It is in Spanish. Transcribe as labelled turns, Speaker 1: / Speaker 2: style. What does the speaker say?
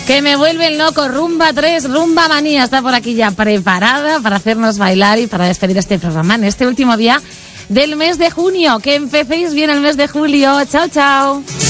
Speaker 1: Que me vuelven loco. Rumba 3, Rumba Manía está por aquí ya preparada para hacernos bailar y para despedir este programa en este último día del mes de junio. Que empecéis bien el mes de julio. Chao, chao.